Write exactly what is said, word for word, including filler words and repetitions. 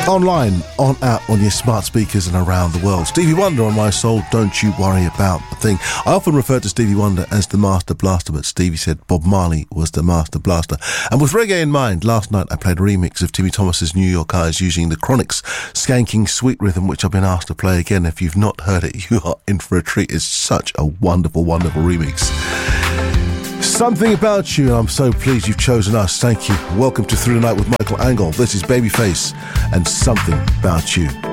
Online, on app, on your smart speakers and around the world. Stevie Wonder on My Soul, Don't You Worry About a Thing. I often refer to Stevie Wonder as the Master Blaster, but Stevie said Bob Marley was the Master Blaster. And with reggae in mind, last night I played a remix of Timmy Thomas's New York Eyes using the Chronics' Skanking Sweet Rhythm, which I've been asked to play again. If you've not heard it, you are in for a treat. It's such a wonderful, wonderful remix. Something About You. I'm so pleased you've chosen us. Thank you. Welcome to Through the Night with Michael Angle. This is Babyface and Something About You.